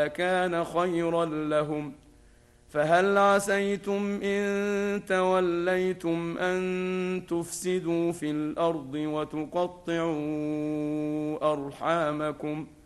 كان خيرا لهم. فهل عسيتم إن توليتم أن تفسدوا في الأرض وتقطعوا أرحامكم